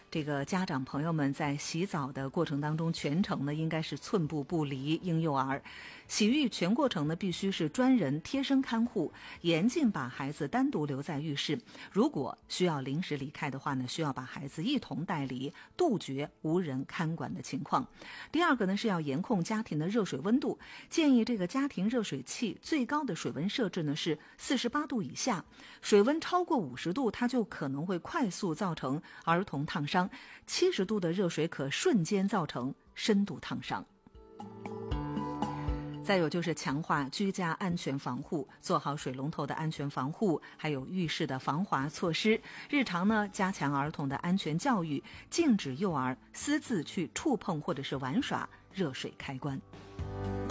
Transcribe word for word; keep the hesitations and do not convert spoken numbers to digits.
这个家长朋友们在洗澡的过程当中，全程呢应该是寸步不离婴幼儿。洗浴全过程呢必须是专人贴身看护，严禁把孩子单独留在浴室。如果需要临时离开的话呢，需要把孩子一同带离，杜绝无人看管的情况。第二个呢是要严控家庭的热水温度，建议这个家庭热水器最高的水温设置呢是四十八度以下，水温超过五十度，它就可能会快速造成儿童烫伤，七十度的热水可瞬间造成深度烫伤。再有就是强化居家安全防护，做好水龙头的安全防护，还有浴室的防滑措施。日常呢，加强儿童的安全教育，禁止幼儿私自去触碰或者是玩耍热水开关。